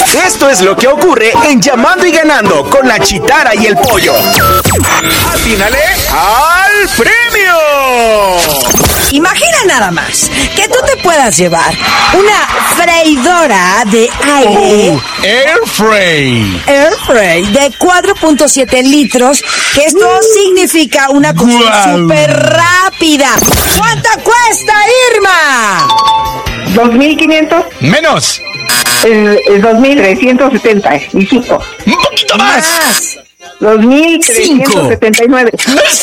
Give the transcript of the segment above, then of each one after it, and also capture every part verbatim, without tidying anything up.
Esto es lo que ocurre en Llamando y Ganando con la Chitara y el Pollo. ¡Atínale al premio! Imagina nada más que tú te puedas llevar una freidora de aire. Oh, air fry. Air fry de cuatro punto siete litros, que esto significa una cocina Wow. súper rápida. ¿Cuánto cuesta, Irma? dos mil quinientos, Menos. el, el dos mil trescientos setenta y cinco, Un poquito más. dos mil trescientos setenta y nueve.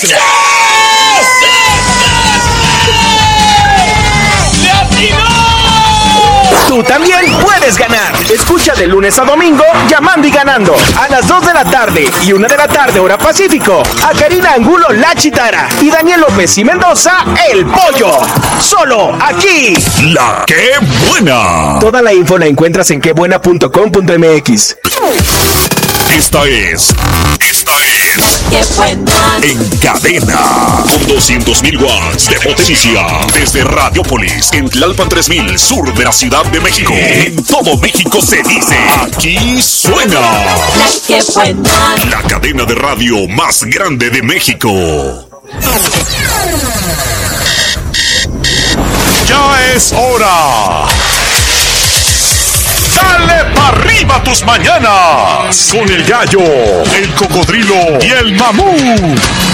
Tú también puedes ganar. Escucha de lunes a domingo Llamando y Ganando a las dos de la tarde y una de la tarde hora Pacífico a Karina Angulo La Chitara y Daniel López y Mendoza El Pollo. Solo aquí. La Qué Buena. Toda la info la encuentras en quebuena punto com punto m x. Esta es. Esta es. ¡Qué buena! En cadena. Con doscientos mil watts de potencia. Desde Radiopolis, en Tlalpan tres mil, sur de la Ciudad de México. En todo México se dice. Aquí suena. ¡La qué buena! La cadena de radio más grande de México. Ya es hora. Dale para arriba tus mañanas con el gallo, el cocodrilo y el mamú.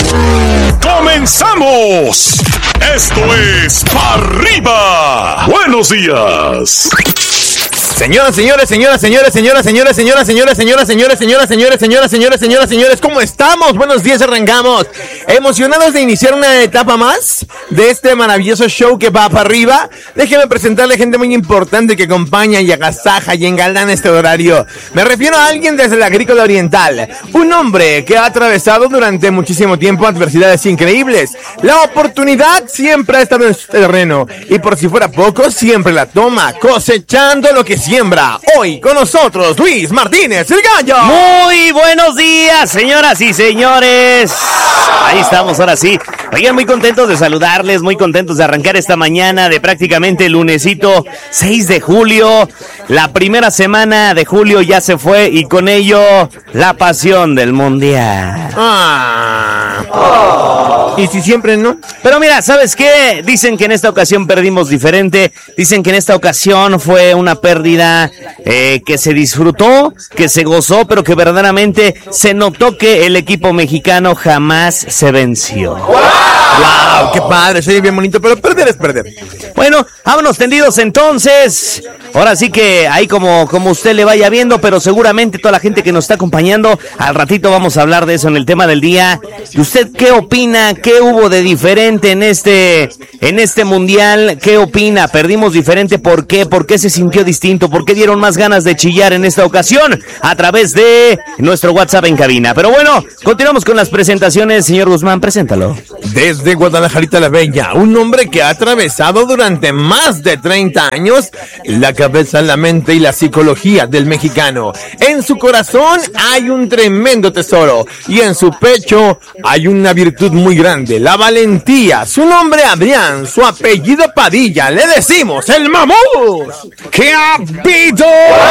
¡Comenzamos! Esto es Pa' Arriba. Buenos días. Señoras, señores, señoras, señores, señoras, señores, señoras, señores, señoras, señores, señoras, señores, señoras, señoras, señoras, señores, ¿cómo estamos? Buenos días, arrancamos. Emocionados de iniciar una etapa más de este maravilloso show que va para arriba. Déjenme presentarle gente muy importante que acompaña y agasaja y engalana este horario. Me refiero a alguien desde la Agrícola Oriental, un hombre que ha atravesado durante muchísimo tiempo adversidades increíbles. La oportunidad siempre ha estado en su terreno y por si fuera poco, siempre la toma, cosechando lo que siembra. Hoy con nosotros, Luis Martínez, el gallo. Muy buenos días, señoras y señores. Ahí estamos, ahora sí. Oigan, muy contentos de saludarles, muy contentos de arrancar esta mañana de prácticamente lunesito seis de julio. La primera semana de julio ya se fue y con ello la pasión del mundial. Ah. Oh. ¿Y si siempre no? Pero mira, ¿sabes qué? Dicen que en esta ocasión perdimos diferente. Dicen que en esta ocasión fue una pérdida eh, que se disfrutó, que se gozó, pero que verdaderamente se notó que el equipo mexicano jamás se venció. ¡Wow! ¡Wow! ¡Qué padre! Soy bien bonito, pero perder es perder. Bueno, vámonos tendidos entonces. Ahora sí que ahí como, como usted le vaya viendo, pero seguramente toda la gente que nos está acompañando, al ratito vamos a hablar de eso en el tema del día. ¿Y usted qué opina? ¿Qué hubo de diferente en este, en este mundial? ¿Qué opina? ¿Perdimos diferente? ¿Por qué? ¿Por qué se sintió distinto? ¿Por qué dieron más ganas de chillar en esta ocasión? A través de nuestro WhatsApp en cabina. Pero bueno, continuamos con las presentaciones. Señor Guzmán, preséntalo. Desde Guadalajarita la Bella, un hombre que ha atravesado durante más de treinta años la cabeza, la mente y la psicología del mexicano. En su corazón hay un tremendo tesoro y en su pecho hay una virtud muy grande, la valentía. Su nombre Adrián, su apellido Padilla. Le decimos el mamut. ¿Qué ha habido?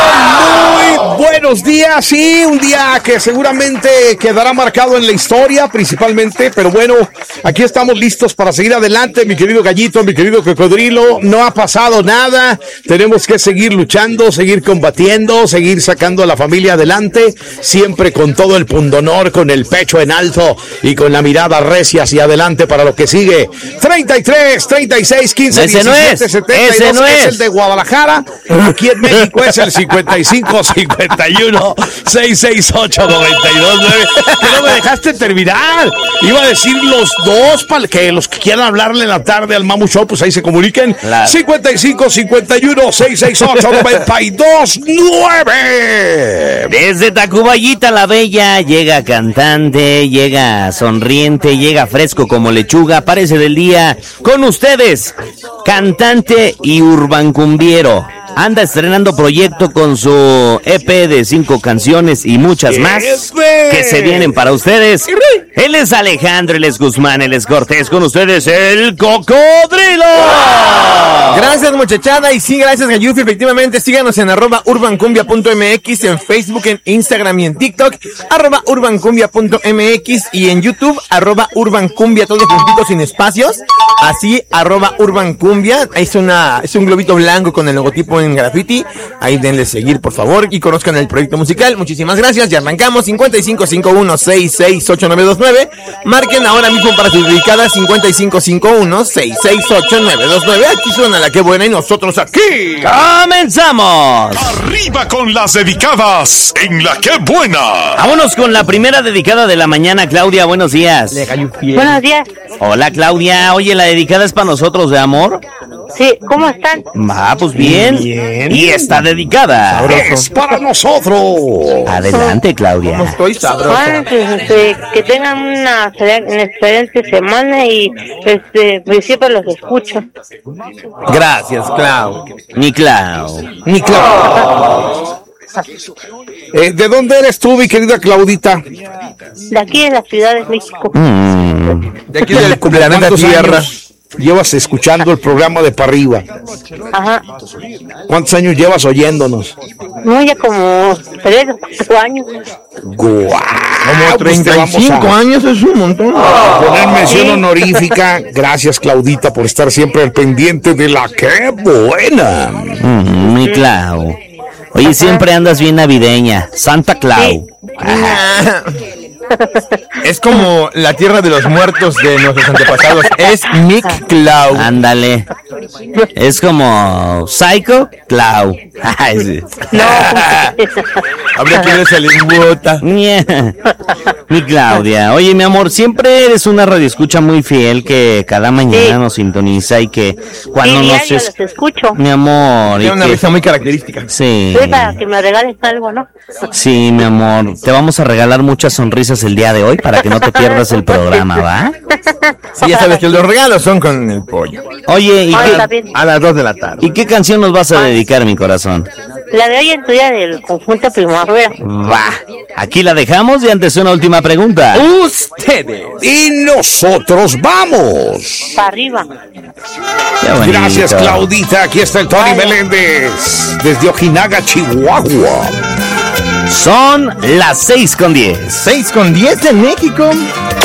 Muy buenos días. Sí, un día que seguramente quedará marcado en la historia principalmente, pero bueno, aquí estamos listos para seguir adelante, mi querido gallito, mi querido cocodrilo. No ha pasado nada, tenemos que seguir luchando, seguir combatiendo, seguir sacando a la familia adelante, siempre con todo el pundonor, con el pecho en alto y con la mirada recia hacia adelante para lo que sigue. treinta y tres, treinta y seis, quince, ese diecisiete, no es, setenta y dos, ese no es. es el de Guadalajara. Aquí en México es el cincuenta y cinco, cincuenta y uno, seiscientos sesenta y ocho, noventa y dos, nueve. Que no me dejaste terminar. Iba a decir los dos para que los que quieran hablarle en la tarde al Mamu Show, pues ahí se comuniquen. Claro. cincuenta y cinco, cincuenta y uno, seiscientos sesenta y ocho, noventa y dos, nueve. Desde Tacubaya la Bella llega cantante, llega sonriente, llega fresco como lechuga, parece del día. Con ustedes, cantante y urbancumbiero, anda estrenando proyecto con su E P de cinco canciones y muchas más que se vienen para ustedes. Él es Alejandro, él es Guzmán, él es Cortés, con ustedes el Cocodrilo. Gracias, muchachada, y sí, gracias, Gayufi. Efectivamente, síganos en arroba urbancumbia punto mx, en Facebook, en Instagram y en TikTok, arroba urbancumbia punto mx, y en YouTube, arroba urbancumbia, todos juntitos sin espacios, así, arroba urbancumbia. Ahí es una, es un globito blanco con el logotipo en graffiti. Ahí denle seguir, por favor, y conozcan el proyecto musical. Muchísimas gracias, ya arrancamos. Cincuenta y cinco cincuenta y uno sesenta y seis ocho nueve dos nueve. Marquen ahora mismo para su dedicada cincuenta y cinco cincuenta y uno sesenta y seis ocho nueve dos nueve. Aquí suena La Qué Buena y nosotros aquí ¡comenzamos! Arriba con las dedicadas en La Qué Buena. Vámonos con la primera dedicada de la mañana. Claudia, buenos días. Buenos días. Hola, Claudia. Oye, la dedicada es para nosotros, ¿de amor? Sí, ¿cómo están? Ah, pues bien. Bien. Y está dedicada. Es para nosotros. Adelante, Claudia. No estoy sabroso. Bueno, pues, este, que tengan una, una excelente semana y este, pues, siempre los escucho. Gracias, Clau. Mi Clau. Mi Clau. Eh, ¿De dónde eres tú, mi querida Claudita? De aquí de la Ciudad de México. Mm. De aquí del planeta ¿Cuántos Tierra. años llevas escuchando el programa de Pa' Arriba? Ajá. ¿Cuántos años llevas oyéndonos? No, ya como tres o cuatro años. ¡Guau! Como Pues te treinta y cinco vamos a años es un montón. poner mención honorífica. Gracias, Claudita, por estar siempre al pendiente de La Qué Buena. Mm, mi Clau. Oye, siempre andas bien navideña. Santa Clau. Ajá. Es como la tierra de los muertos de nuestros antepasados. Es Mick Clau. Ándale. Es como Psycho Clau. Ay, sí. No. Habría que irse a lingüota. Yeah. Mi Claudia. Oye, mi amor, siempre eres una radioescucha muy fiel que cada mañana Sí. nos sintoniza y que cuando Sí, nos diario es... los escucho. Mi amor. y Tiene una que- risa muy característica. Sí. Sí, para que me regales algo, ¿no? Sí, mi amor. Te vamos a regalar muchas sonrisas el día de hoy para que no te pierdas el programa, ¿va? Sí, ya sabes que los regalos son con el pollo. Oye, ¿y Ay, qué, está bien. A las dos de la tarde. ¿y qué canción nos vas a dedicar, mi corazón? La de hoy en tu día del conjunto Primavera. Va. Aquí la dejamos y antes una última pregunta. Ustedes. Y nosotros vamos. Para arriba. Qué bonito. Gracias, Claudita. Aquí está el Tony Ay. Meléndez, desde Ojinaga, Chihuahua. Son las seis con diez. seis con diez de México.